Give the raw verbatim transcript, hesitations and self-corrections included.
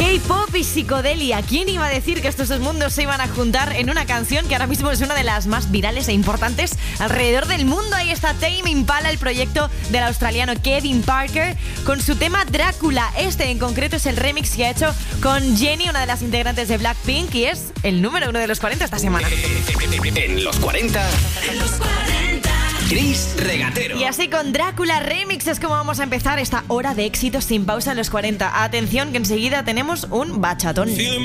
K-pop y psicodelia. ¿Quién iba a decir que estos dos mundos se iban a juntar en una canción que ahora mismo es una de las más virales e importantes alrededor del mundo? Ahí está Tame Impala, el proyecto del australiano Kevin Parker, con su tema Drácula. Este en concreto es el remix que ha hecho con Jennie, una de las integrantes de Blackpink, y es el número uno de los cuarenta esta semana. En los cuarenta, en los cuarenta, Chris Regatero. Y así con Drácula Remix es como vamos a empezar esta hora de éxitos sin pausa en los cuarenta. Atención que enseguida tenemos un bachatón.